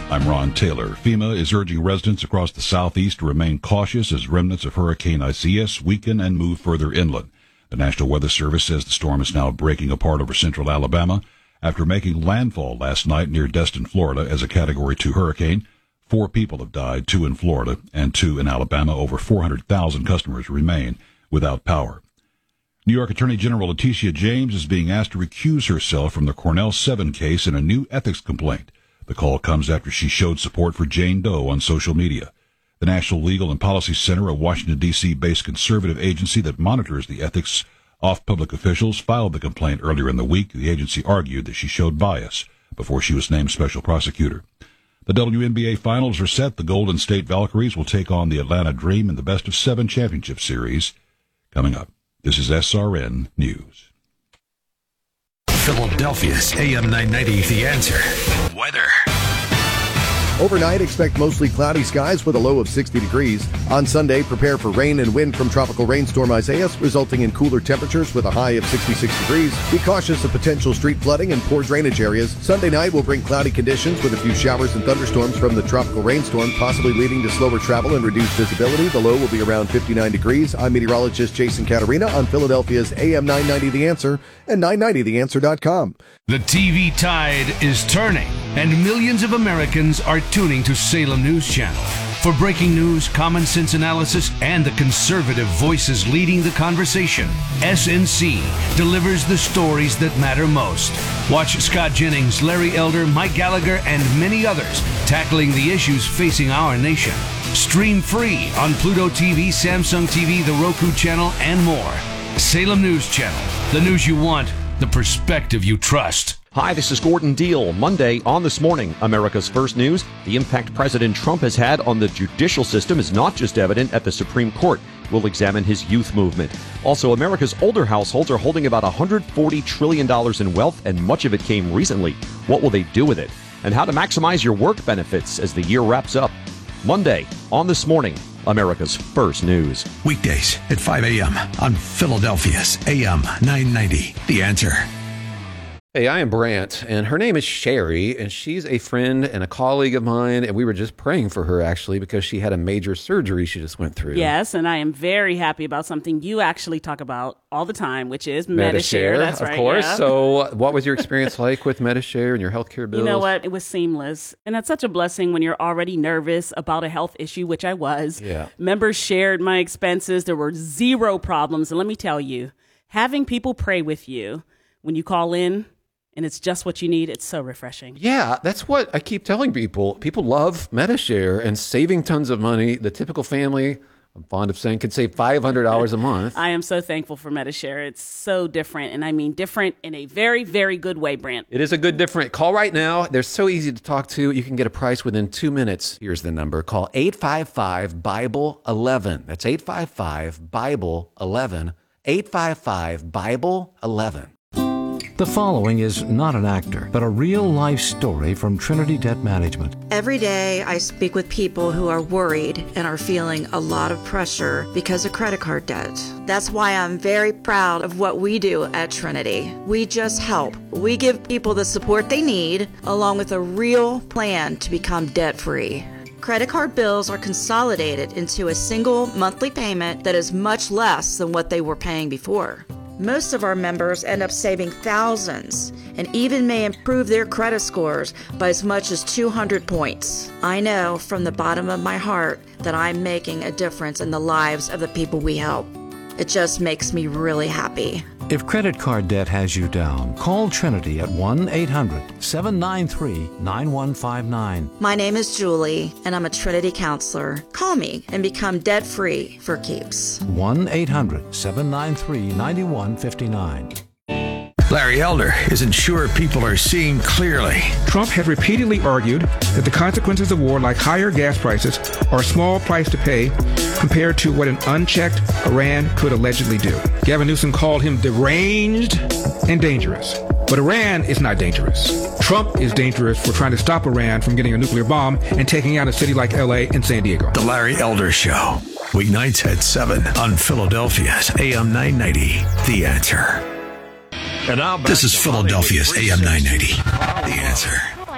I'm Ron Taylor. FEMA is urging residents across the southeast to remain cautious as remnants of Hurricane Isaias weaken and move further inland. The National Weather Service says the storm is now breaking apart over central Alabama after making landfall last night near Destin, Florida as a Category 2 hurricane. 4 people have died, 2 in Florida and 2 in Alabama. Over 400,000 customers remain without power. New York Attorney General Letitia James is being asked to recuse herself from the Cornell 7 case in a new ethics complaint. The call comes after she showed support for Jane Doe on social media. The National Legal and Policy Center, a Washington, D.C.-based conservative agency that monitors the ethics of public officials, filed the complaint earlier in the week. The agency argued that she showed bias before she was named special prosecutor. The WNBA Finals are set. The Golden State Valkyries will take on the Atlanta Dream in the best-of-7 championship series. Coming up, this is SRN News. Philadelphia's AM 990, The Answer. Weather. Overnight, expect mostly cloudy skies with a low of 60 degrees. On Sunday, prepare for rain and wind from tropical rainstorm Isaias, resulting in cooler temperatures with a high of 66 degrees. Be cautious of potential street flooding and poor drainage areas. Sunday night will bring cloudy conditions with a few showers and thunderstorms from the tropical rainstorm, possibly leading to slower travel and reduced visibility. The low will be around 59 degrees. I'm meteorologist Jason Caterina on Philadelphia's AM 990 The Answer and 990theanswer.com. The TV tide is turning, and millions of Americans are tuning to Salem News Channel. For breaking news, common sense analysis, and the conservative voices leading the conversation, SNC delivers the stories that matter most. Watch Scott Jennings, Larry Elder, Mike Gallagher, and many others tackling the issues facing our nation. Stream free on Pluto TV, Samsung TV, the Roku channel, and more. Salem News Channel, the news you want, the perspective you trust. Hi, this is Gordon Deal. Monday on This Morning, America's First News. The impact President Trump has had on the judicial system is not just evident at the Supreme Court. We'll examine his youth movement. Also, America's older households are holding about $140 trillion in wealth, and much of it came recently. What will they do with it? And how to maximize your work benefits as the year wraps up. Monday on This Morning, America's First News. Weekdays at 5 a.m. on Philadelphia's AM 990, The Answer. Hey, I am Brant, and her name is Sherry, and she's a friend and a colleague of mine, and we were just praying for her, actually, because she had a major surgery she just went through. Yes, and I am very happy about something you actually talk about all the time, which is Medi-Share. That's right, of course. Yeah. So what was your experience like with Medi-Share and your healthcare bills? You know what? It was seamless, and that's such a blessing when you're already nervous about a health issue, which I was. Yeah. Members shared my expenses. There were zero problems, and let me tell you, having people pray with you when you call in, and it's just what you need, it's so refreshing. Yeah, that's what I keep telling people. People love Medi-Share and saving tons of money. The typical family, I'm fond of saying, can save $500 a month. I am so thankful for Medi-Share. It's so different, and I mean different in a very, very good way, Brant. It is a good different. Call right now. They're so easy to talk to. You can get a price within 2 minutes. Here's the number. Call 855-BIBLE-11. That's 855-BIBLE-11. 855-BIBLE-11. The following is not an actor, but a real-life story from Trinity Debt Management. Every day I speak with people who are worried and are feeling a lot of pressure because of credit card debt. That's why I'm very proud of what we do at Trinity. We just help. We give people the support they need, along with a real plan to become debt-free. Credit card bills are consolidated into a single monthly payment that is much less than what they were paying before. Most of our members end up saving thousands and even may improve their credit scores by as much as 200 points. I know from the bottom of my heart that I'm making a difference in the lives of the people we help. It just makes me really happy. If credit card debt has you down, call Trinity at 1-800-793-9159. My name is Julie, and I'm a Trinity counselor. Call me and become debt-free for keeps. 1-800-793-9159. Larry Elder isn't sure people are seeing clearly. Trump has repeatedly argued that the consequences of war, like higher gas prices, are a small price to pay compared to what an unchecked Iran could allegedly do. Gavin Newsom called him deranged and dangerous. But Iran is not dangerous. Trump is dangerous for trying to stop Iran from getting a nuclear bomb and taking out a city like LA and San Diego. The Larry Elder Show. Weeknights at 7 on Philadelphia's AM 990, The Answer. And now this is Philadelphia's AM 990, The Answer.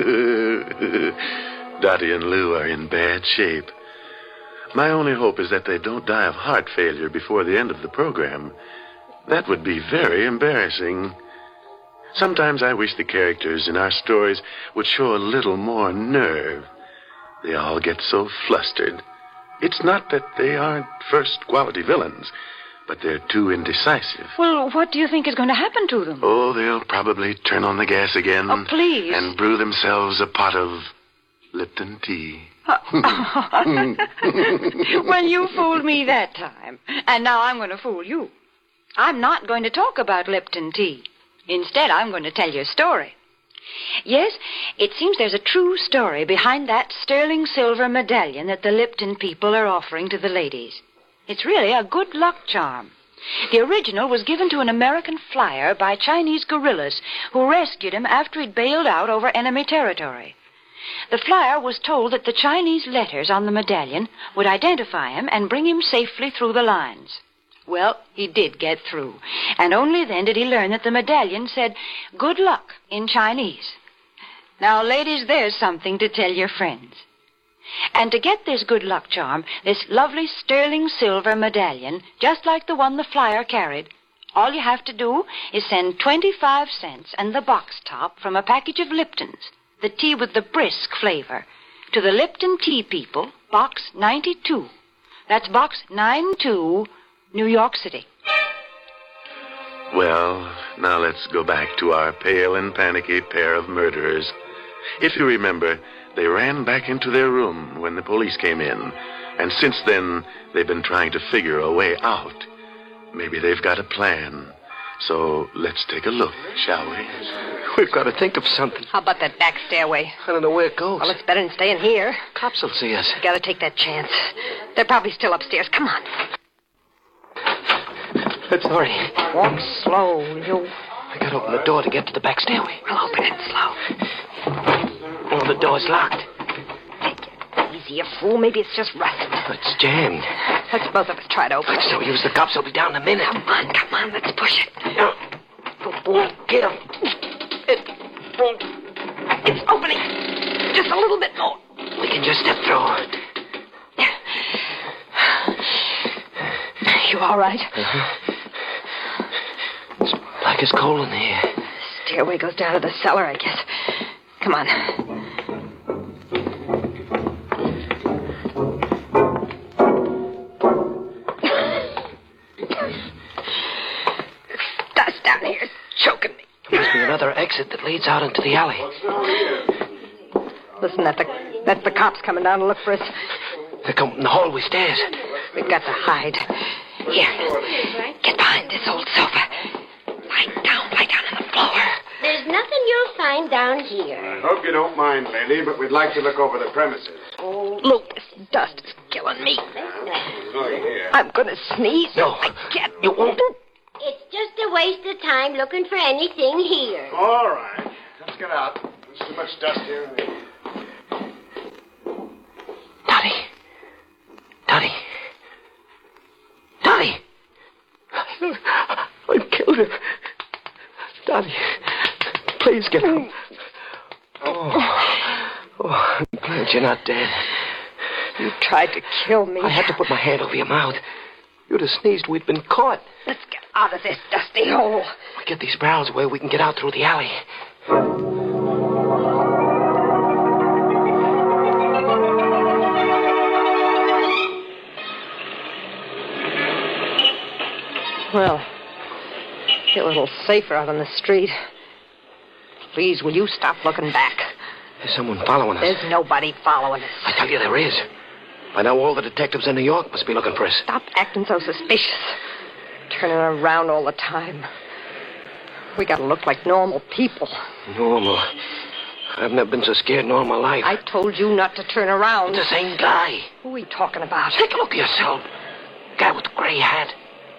Dottie and Lou are in bad shape. My only hope is that they don't die of heart failure before the end of the program. That would be very embarrassing. Sometimes I wish the characters in our stories would show a little more nerve. They all get so flustered. It's not that they aren't first-quality villains, but they're too indecisive. Well, what do you think is going to happen to them? Oh, they'll probably turn on the gas again. Oh, please. And brew themselves a pot of Lipton tea. Well, you fooled me that time. And now I'm going to fool you. I'm not going to talk about Lipton tea. Instead, I'm going to tell you a story. Yes, it seems there's a true story behind that sterling silver medallion that the Lipton people are offering to the ladies. It's really a good luck charm. The original was given to an American flyer by Chinese guerrillas who rescued him after he'd bailed out over enemy territory. The flyer was told that the Chinese letters on the medallion would identify him and bring him safely through the lines. Well, he did get through, and only then did he learn that the medallion said, "Good luck," in Chinese. Now, ladies, there's something to tell your friends. And to get this good luck charm, this lovely sterling silver medallion, just like the one the flyer carried, all you have to do is send 25 cents and the box top from a package of Liptons, the tea with the brisk flavor, to the Lipton Tea People, Box 92. That's Box 92, New York City. Well, now let's go back to our pale and panicky pair of murderers. If you remember, they ran back into their room when the police came in, and since then, they've been trying to figure a way out. Maybe they've got a plan. So let's take a look, shall we? We've got to think of something. How about that back stairway? I don't know where it goes. Well, it's better than staying here. Cops will see us. You gotta take that chance. They're probably still upstairs. Come on. Let's hurry. Walk slow, you. I gotta open the door to get to the back stairway. We'll open it slow. Oh, the door's locked. Take it easy, you fool. Maybe it's just rust. It's jammed. Let's both of us try to open it. Let's not use the cops. They'll be down in a minute. Come on. Let's push it. Won't get him. It won't. It's opening. Just a little bit more. We can just step through. You all right? It's black as coal in here. Stairway goes down to the cellar, I guess. Come on. Dust down here is choking me. There must be another exit that leads out into the alley. Listen, that's the cops coming down to look for us. They're coming from the hallway stairs. We've got to hide. Here, get behind this old sofa. Lie down on the floor. There's nothing you'll find down here. I hope you don't mind, lady, but we'd like to look over the premises. Oh, Luke, this dust is killing me. Here. I'm going to sneeze. No, I can't. You won't. it's just a waste of time looking for anything here. All right. Let's get out. There's too much dust here. Dottie. I killed her. Dottie, please get up. Oh, I'm glad you're not dead. You tried to kill me. I had to put my hand over your mouth. You'd have sneezed. We'd been caught. Let's get out of this dusty hole. We get these barrels away, we can get out through the alley. Well, feel a little safer out on the street. Please, will you stop looking back? There's someone following us. There's nobody following us. I tell you there is. By now, all the detectives in New York must be looking for us. Stop acting so suspicious. Turning around all the time. We gotta look like normal people. Normal? I've never been so scared in all my life. I told you not to turn around. It's the same guy. Who are we talking about? Take a look at yourself. Guy with the gray hat.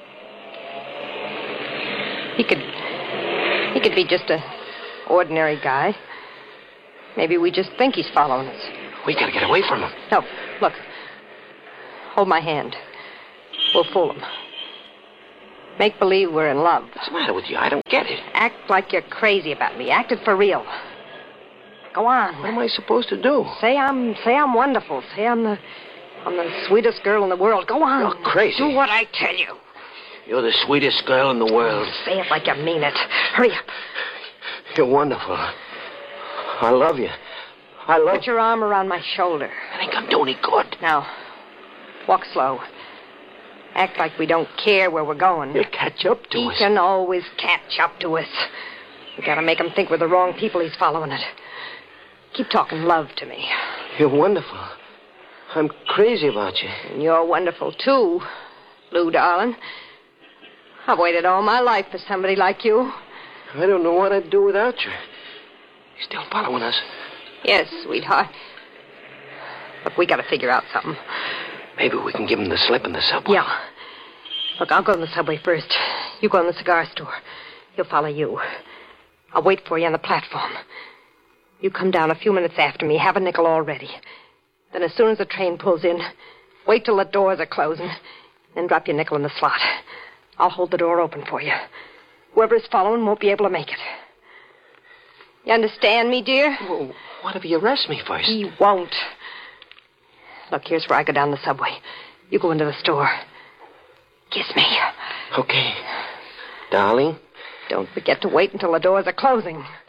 He could be just a ordinary guy. Maybe we just think he's following us. We gotta get away from him. No, look. Hold my hand. We'll fool him. Make believe we're in love. What's the matter with you? I don't get it. Act like you're crazy about me. Act it for real. Go on. What am I supposed to do? Say I'm wonderful. Say I'm the sweetest girl in the world. Go on. You're crazy. Do what I tell you. You're the sweetest girl in the world. Say it like you mean it. Hurry up. You're wonderful. I love you. Put your arm around my shoulder. I ain't gonna do any good. Now, walk slow. Act like we don't care where we're going. He'll catch up to us. He can always catch up to us. We gotta make him think we're the wrong people he's following it. Keep talking love to me. You're wonderful. I'm crazy about you. And you're wonderful, too, Lou, darling. I've waited all my life for somebody like you. I don't know what I'd do without you. You're still following us? Yes, sweetheart. Look, we gotta figure out something. Maybe we can give him the slip in the subway. Yeah. Look, I'll go in the subway first. You go in the cigar store. He'll follow you. I'll wait for you on the platform. You come down a few minutes after me. Have a nickel all ready. Then as soon as the train pulls in, wait till the doors are closing. Then drop your nickel in the slot. I'll hold the door open for you. Whoever is following won't be able to make it. You understand me, dear? Well, what if he arrests me first? He won't. Look, here's where I go down the subway. You go into the store. Kiss me. Okay. Darling? Don't forget to wait until the doors are closing.